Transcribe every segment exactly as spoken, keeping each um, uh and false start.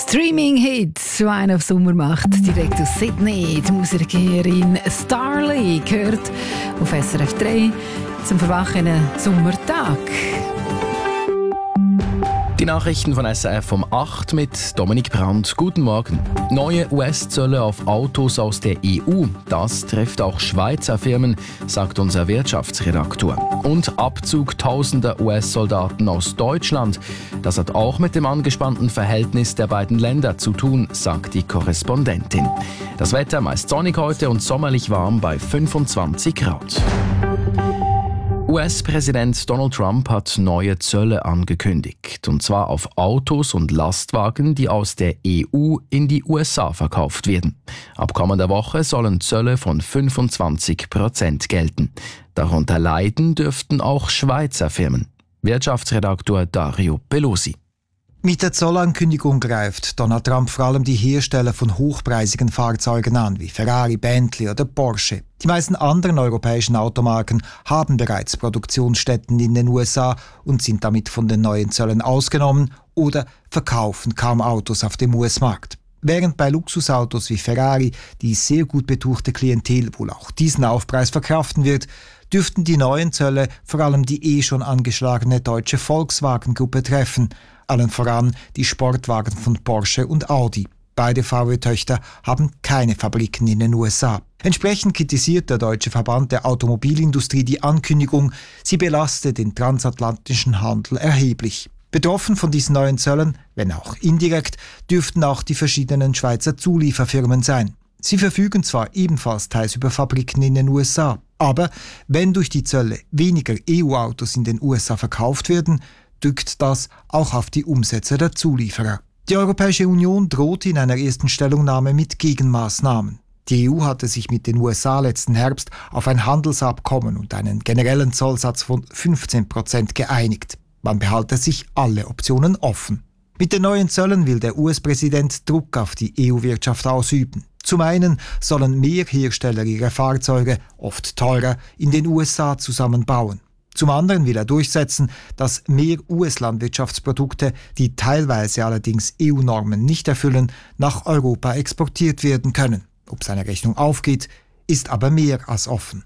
Streaming-Hit, Schwein auf Sommermacht, direkt aus Sydney. Die Musikerin Starley gehört auf S R F drei zum verwachenen Sommertag. Die Nachrichten von S R F um acht mit Dominik Brandt. Guten Morgen. Neue U S-Zölle auf Autos aus der E U. Das trifft auch Schweizer Firmen, sagt unser Wirtschaftsredaktor. Und Abzug tausender U S-Soldaten aus Deutschland. Das hat auch mit dem angespannten Verhältnis der beiden Länder zu tun, sagt die Korrespondentin. Das Wetter meist sonnig heute und sommerlich warm bei fünfundzwanzig Grad. U S-Präsident Donald Trump hat neue Zölle angekündigt, und zwar auf Autos und Lastwagen, die aus der E U in die U S A verkauft werden. Ab kommender Woche sollen Zölle von fünfundzwanzig Prozent gelten. Darunter leiden dürften auch Schweizer Firmen. Wirtschaftsredaktor Dario Pelosi. Mit der Zollankündigung greift Donald Trump vor allem die Hersteller von hochpreisigen Fahrzeugen an, wie Ferrari, Bentley oder Porsche. Die meisten anderen europäischen Automarken haben bereits Produktionsstätten in den U S A und sind damit von den neuen Zöllen ausgenommen oder verkaufen kaum Autos auf dem U S-Markt. Während bei Luxusautos wie Ferrari die sehr gut betuchte Klientel wohl auch diesen Aufpreis verkraften wird, dürften die neuen Zölle vor allem die eh schon angeschlagene deutsche Volkswagen-Gruppe treffen, allen voran die Sportwagen von Porsche und Audi. Beide V W-Töchter haben keine Fabriken in den U S A. Entsprechend kritisiert der Deutsche Verband der Automobilindustrie die Ankündigung, sie belaste den transatlantischen Handel erheblich. Betroffen von diesen neuen Zöllen, wenn auch indirekt, dürften auch die verschiedenen Schweizer Zulieferfirmen sein. Sie verfügen zwar ebenfalls teils über Fabriken in den U S A, aber wenn durch die Zölle weniger E U-Autos in den U S A verkauft werden, drückt das auch auf die Umsätze der Zulieferer. Die Europäische Union droht in einer ersten Stellungnahme mit Gegenmaßnahmen. Die E U hatte sich mit den U S A letzten Herbst auf ein Handelsabkommen und einen generellen Zollsatz von fünfzehn Prozent geeinigt. Man behalte sich alle Optionen offen. Mit den neuen Zöllen will der U S-Präsident Druck auf die E U-Wirtschaft ausüben. Zum einen sollen mehr Hersteller ihre Fahrzeuge, oft teurer, in den U S A zusammenbauen. Zum anderen will er durchsetzen, dass mehr U S-Landwirtschaftsprodukte, die teilweise allerdings E U-Normen nicht erfüllen, nach Europa exportiert werden können. Ob seine Rechnung aufgeht, ist aber mehr als offen.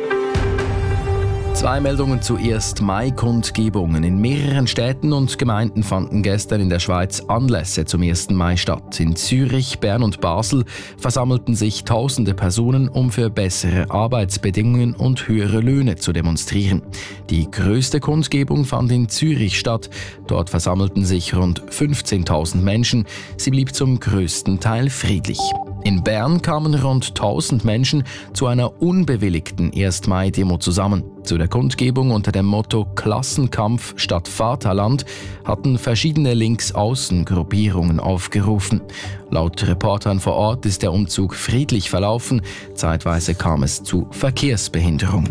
Zwei Meldungen zuerst. Mai-Kundgebungen. In mehreren Städten und Gemeinden fanden gestern in der Schweiz Anlässe zum ersten Mai statt. In Zürich, Bern und Basel versammelten sich tausende Personen, um für bessere Arbeitsbedingungen und höhere Löhne zu demonstrieren. Die größte Kundgebung fand in Zürich statt. Dort versammelten sich rund fünfzehntausend Menschen. Sie blieb zum größten Teil friedlich. In Bern kamen rund tausend Menschen zu einer unbewilligten ersten Mai-Demo zusammen. Zu der Kundgebung unter dem Motto Klassenkampf statt Vaterland hatten verschiedene Linksaußen-Gruppierungen aufgerufen. Laut Reportern vor Ort ist der Umzug friedlich verlaufen. Zeitweise kam es zu Verkehrsbehinderungen.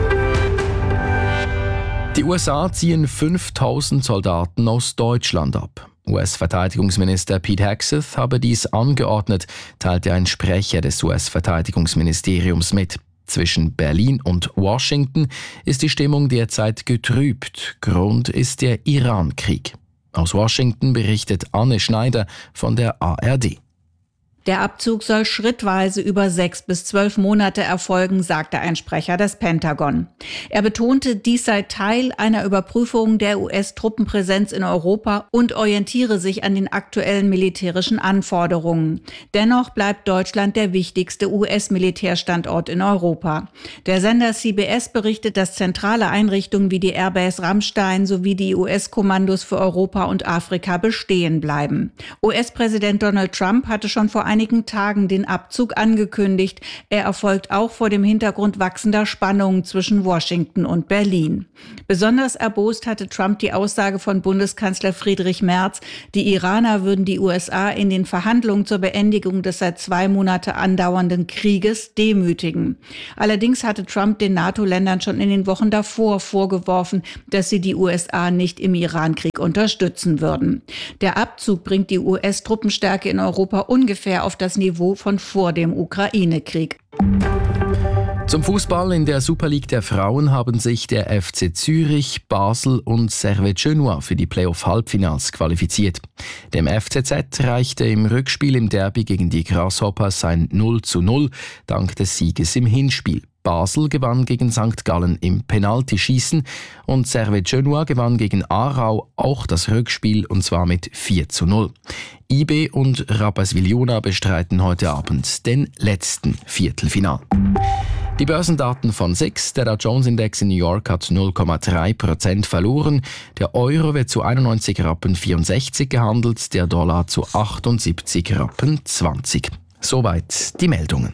Die U S A ziehen fünftausend Soldaten aus Deutschland ab. U S-Verteidigungsminister Pete Hegseth habe dies angeordnet, teilte ein Sprecher des U S-Verteidigungsministeriums mit. Zwischen Berlin und Washington ist die Stimmung derzeit getrübt. Grund ist der Iran-Krieg. Aus Washington berichtet Anne Schneider von der A R D. Der Abzug soll schrittweise über sechs bis zwölf Monate erfolgen, sagte ein Sprecher des Pentagon. Er betonte, dies sei Teil einer Überprüfung der U S-Truppenpräsenz in Europa und orientiere sich an den aktuellen militärischen Anforderungen. Dennoch bleibt Deutschland der wichtigste U S-Militärstandort in Europa. Der Sender C B S berichtet, dass zentrale Einrichtungen wie die Airbase Ramstein sowie die U S-Kommandos für Europa und Afrika bestehen bleiben. U S-Präsident Donald Trump hatte schon vor einigen Tagen den Abzug angekündigt. Er erfolgt auch vor dem Hintergrund wachsender Spannungen zwischen Washington und Berlin. Besonders erbost hatte Trump die Aussage von Bundeskanzler Friedrich Merz, die Iraner würden die U S A in den Verhandlungen zur Beendigung des seit zwei Monate andauernden Krieges demütigen. Allerdings hatte Trump den NATO-Ländern schon in den Wochen davor vorgeworfen, dass sie die U S A nicht im Iran-Krieg unterstützen würden. Der Abzug bringt die U S-Truppenstärke in Europa ungefähr auf das Niveau von vor dem Ukraine-Krieg. Zum Fußball in der Super League der Frauen haben sich der F C Zürich, Basel und Servette Genua für die Playoff-Halbfinals qualifiziert. Dem F C Z reichte im Rückspiel im Derby gegen die Grasshoppers ein null zu null dank des Sieges im Hinspiel. Basel gewann gegen Sankt Gallen im Penaltyschießen und Servette Genua gewann gegen Aarau auch das Rückspiel und zwar mit vier zu null. I B und Rapperswil-Jona bestreiten heute Abend den letzten Viertelfinal. Die Börsendaten von S I X. Der Dow Jones Index in New York hat null Komma drei Prozent verloren. Der Euro wird zu einundneunzig Rappen vierundsechzig gehandelt, der Dollar zu achtundsiebzig Rappen zwanzig. Soweit die Meldungen.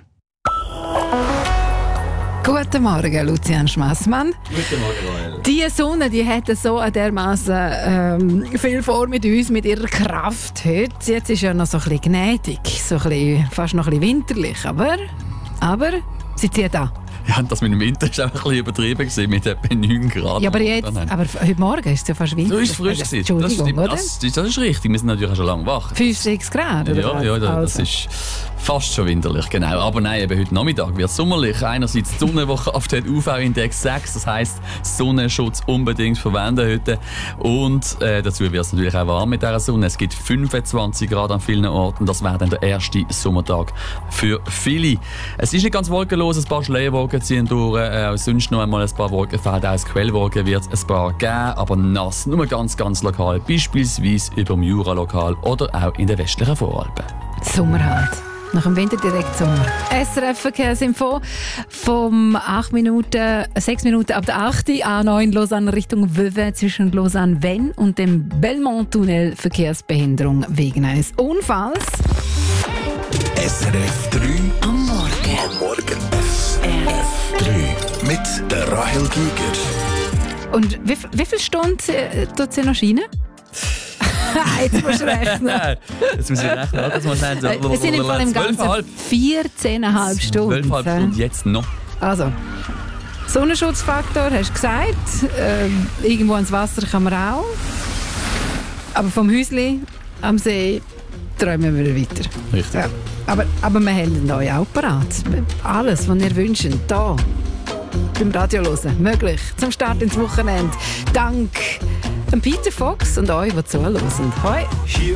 Guten Morgen, Lucian Schmassmann. Guten Morgen, Roel. Die Sonne, die hat so dermaßen ähm, viel vor mit uns, mit ihrer Kraft heute. Jetzt ist ja noch so ein bisschen gnädig, so ein bisschen, fast noch ein bisschen winterlich, aber, aber sie zieht an. Ja, das mit dem Winter war auch ein bisschen übertrieben gewesen, mit etwa neun Grad. Ja, aber, jetzt, aber heute Morgen ist es ja fast winterlich. So ist es frisch gewesen. Entschuldigung, das, stimmt, oder? das, das, das ist richtig, wir sind natürlich auch schon lange wach. fünf, sechs Grad, oder? Ja, ja, das also. ist fast schon winterlich, genau. Aber nein, eben heute Nachmittag wird es sommerlich. Einerseits die Sonne, die auf den U V-Index sechs, das heisst Sonnenschutz unbedingt verwenden heute. Und äh, dazu wird es natürlich auch warm mit dieser Sonne. Es gibt fünfundzwanzig Grad an vielen Orten. Das wäre dann der erste Sommertag für viele. Es ist nicht ganz wolkenlos, ein paar Schleierwolken ziehen durch. Äh, sonst noch einmal ein paar Wolkenfelder, auch Quellwolken wird es ein paar geben, aber nass, nur ganz, ganz lokal. Beispielsweise über dem Jura-Lokal oder auch in den westlichen Voralpen. Sommer halt. Nach dem Winter direkt Sommer. S R F Verkehrsinfo vom acht Minuten, sechs Minuten ab der acht A neun Lausanne Richtung Vevey zwischen Lausanne-Vennes und dem Belmont-Tunnel Verkehrsbehinderung wegen eines Unfalls. S R F drei am Morgen. Am Morgen. S R F drei mit der Rahel Giger. Und wie, wie viele Stunden äh, tut sie noch Schiene? Jetzt musst du rechnen. Jetzt muss ich rechnen, das muss sein. Äh, Wir sind im Fall im Ganzen vierzehn Komma fünf Stunden. zwölf Komma fünf Stunden jetzt noch. Also, Sonnenschutzfaktor, hast du gesagt. Ähm, irgendwo ins Wasser kann man auch. Aber vom Häusli am See träumen wir weiter. Richtig. Ja. Aber, aber wir haben euch auch parat. Alles, was ihr wünscht, hier beim Radio hören. Möglich zum Start ins Wochenende. Dank Peter Fox und euch, die zuhören. Hoi!